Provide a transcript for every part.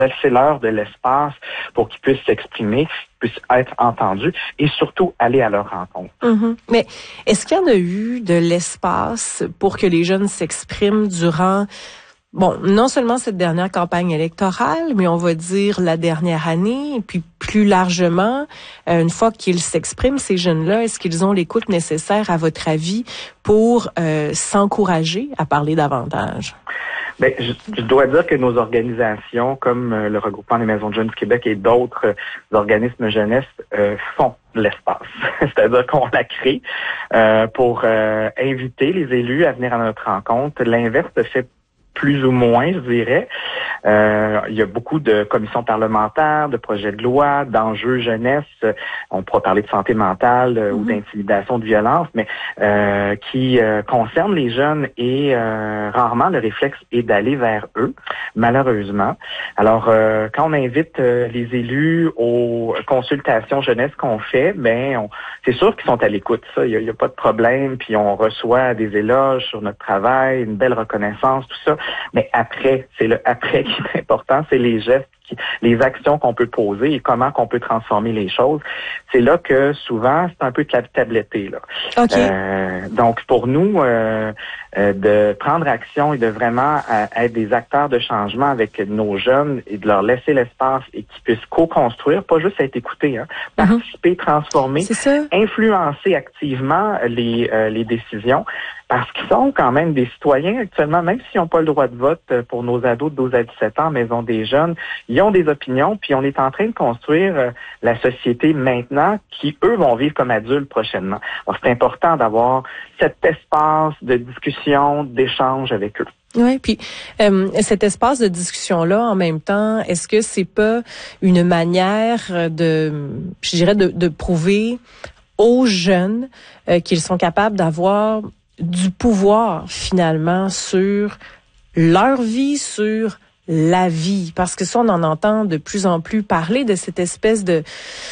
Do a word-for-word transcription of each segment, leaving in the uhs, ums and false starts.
laissez-leur de l'espace pour qu'ils puissent s'exprimer, puissent être entendus et surtout aller à leur rencontre. Mm-hmm. Mais est-ce qu'il y en a eu de l'espace pour que les jeunes s'expriment durant, bon, non seulement cette dernière campagne électorale, mais on va dire la dernière année, et puis plus largement, euh, une fois qu'ils s'expriment, ces jeunes-là, est-ce qu'ils ont l'écoute nécessaire, à votre avis, pour euh, s'encourager à parler davantage? Bien, je, je dois dire que nos organisations, comme euh, le Regroupement des Maisons de Jeunes du Québec et d'autres euh, organismes jeunesse, euh, font de l'espace. C'est-à-dire qu'on la crée euh, pour euh, inviter les élus à venir à notre rencontre. L'inverse se fait plus ou moins, je dirais. Euh, il y a beaucoup de commissions parlementaires, de projets de loi, d'enjeux jeunesse. On pourra parler de santé mentale euh, mm-hmm. ou d'intimidation, de violence, mais euh, qui euh, concernent les jeunes et euh, rarement le réflexe est d'aller vers eux, malheureusement. Alors, euh, quand on invite euh, les élus aux consultations jeunesse qu'on fait, ben, on, c'est sûr qu'ils sont à l'écoute. Ça, il y, y a pas de problème. Puis on reçoit des éloges sur notre travail, une belle reconnaissance, tout ça. Mais après, c'est le après qui est important, c'est les gestes, qui, les actions qu'on peut poser et comment qu'on peut transformer les choses. C'est là que souvent, c'est un peu tabletté, là. Okay. Euh, donc, pour nous, euh, euh, de prendre action et de vraiment euh, être des acteurs de changement avec nos jeunes et de leur laisser l'espace et qu'ils puissent co-construire, pas juste être écoutés, hein, mm-hmm. participer, transformer, influencer activement les, euh, les décisions. Parce qu'ils sont quand même des citoyens actuellement, même s'ils n'ont pas le droit de vote pour nos ados de douze à dix-sept ans, Maison des jeunes, ils ont des opinions, puis on est en train de construire la société maintenant qui, eux, vont vivre comme adultes prochainement. Alors, c'est important d'avoir cet espace de discussion, d'échange avec eux. Oui, puis euh, cet espace de discussion-là, en même temps, est-ce que c'est pas une manière de, je dirais, de, de prouver aux jeunes euh, qu'ils sont capables d'avoir du pouvoir, finalement, sur leur vie, sur la vie. Parce que ça, on en entend de plus en plus parler de cette espèce de,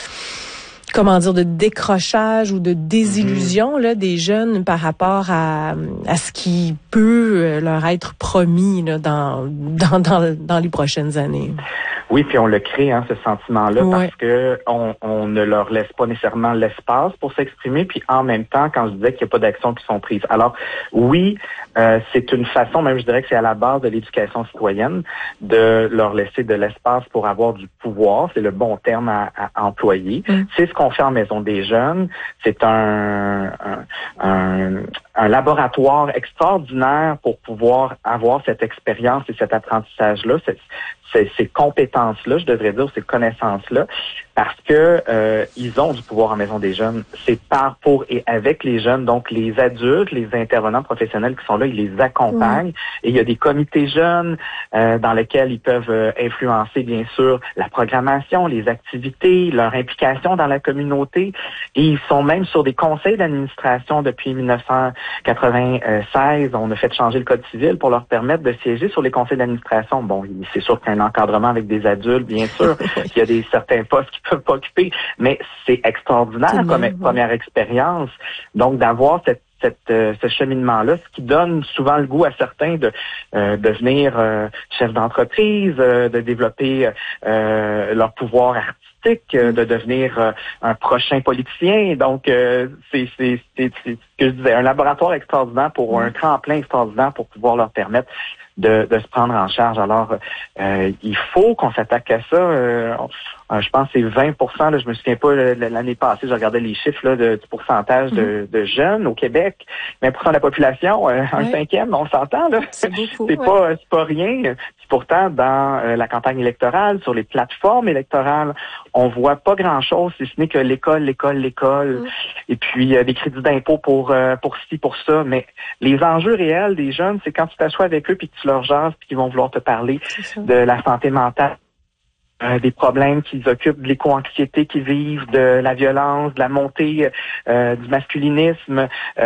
comment dire, de décrochage ou de désillusion là des jeunes par rapport à, à ce qui peut leur être promis là, dans, dans, dans, dans les prochaines années. Oui, puis on le crée, hein, ce sentiment-là, ouais. parce que on, on ne leur laisse pas nécessairement l'espace pour s'exprimer, puis en même temps, quand je disais qu'il n'y a pas d'actions qui sont prises. Alors, oui, euh, c'est une façon, même je dirais que c'est à la base de l'éducation citoyenne, de leur laisser de l'espace pour avoir du pouvoir, c'est le bon terme à, à employer. Mm. C'est ce qu'on fait en Maison des jeunes. C'est un, un, un, un laboratoire extraordinaire pour pouvoir avoir cette expérience et cet apprentissage-là, c'est, Ces, ces compétences-là, je devrais dire, ces connaissances-là, parce que euh, ils ont du pouvoir en Maison des jeunes. C'est par, pour et avec les jeunes, donc les adultes, les intervenants professionnels qui sont là, ils les accompagnent. Mmh. Et il y a des comités jeunes euh, dans lesquels ils peuvent euh, influencer, bien sûr, la programmation, les activités, leur implication dans la communauté. Et ils sont même sur des conseils d'administration depuis dix-neuf cent quatre-vingt-seize. On a fait changer le Code civil pour leur permettre de siéger sur les conseils d'administration. Bon, c'est sûr qu'il y a un encadrement avec des adultes, bien sûr. Il y a des certains postes qu'ils peuvent pas occuper, mais c'est extraordinaire c'est comme même, première ouais. expérience. Donc, d'avoir cette Cette, euh, ce cheminement-là, ce qui donne souvent le goût à certains de euh, devenir euh, chef d'entreprise, euh, de développer euh, leur pouvoir artistique, euh, de devenir euh, un prochain politicien. Donc, euh, c'est, c'est, c'est, c'est ce que je disais, un laboratoire extraordinaire pour mmh. un tremplin extraordinaire pour pouvoir leur permettre de, de se prendre en charge. Alors, euh, il faut qu'on s'attaque à ça. Euh, Euh, je pense que c'est vingt pour cent, là, je me souviens pas, l'année passée, je regardais les chiffres là, de, du pourcentage de, de jeunes au Québec. vingt pour cent de la population, euh, un ouais. cinquième, on s'entend, là. C'est beaucoup, c'est ouais. pas c'est pas rien. Puis pourtant, dans euh, la campagne électorale, sur les plateformes électorales, on voit pas grand-chose, si ce n'est que l'école, l'école, l'école, mm. et puis euh, des crédits d'impôt pour euh, pour ci, pour ça. Mais les enjeux réels des jeunes, c'est quand tu t'assois avec eux puis que tu leur jases puis qu'ils vont vouloir te parler de la santé mentale. Euh, des problèmes qu'ils occupent, de l'éco-anxiété qu'ils vivent, de la violence, de la montée euh, du masculinisme,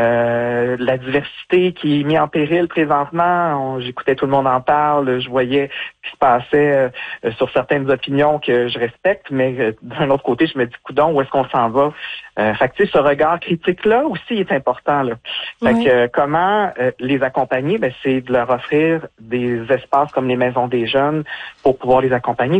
euh, de la diversité qui est mise en péril présentement. On, j'écoutais tout le monde en parle, je voyais ce qui se passait euh, sur certaines opinions que je respecte, mais euh, d'un autre côté, je me dis, coudonc, où est-ce qu'on s'en va? Euh, fait que, tu sais, ce regard critique-là aussi est important, là. Fait oui. que euh, comment euh, les accompagner? Ben, c'est de leur offrir des espaces comme les Maisons des jeunes pour pouvoir les accompagner.